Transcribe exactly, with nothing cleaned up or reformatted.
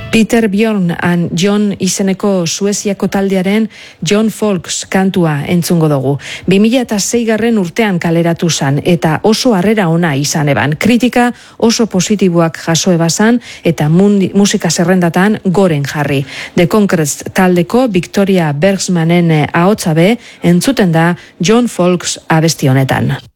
Peter Bjorn and John izeneko Sueziako taldearen John Folks kantua entzungo dugu. bi mila seigarren urtean kaleratu zan eta oso harrera ona izan eban. Kritika oso positiboak jaso ebazan eta mundi, musika zerrendatan goren jarri. The Concretes taldeko Victoria Bergsmanen ahotsa be entzuten da John Folks abesti honetan.